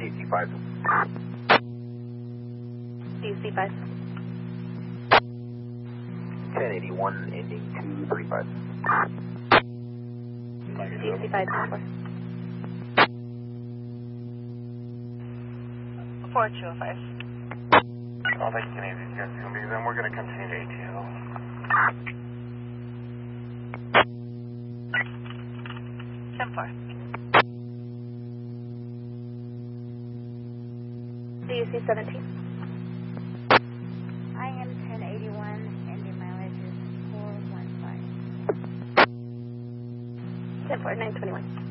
DC5. DC5. 1081 ending 235. DC5, 4. 4205. I'll take Canadian, guys, then we're going to continue to ATL. 10-4. DUC 17. I am 1081, ending mileage is 415. 10-4, 921.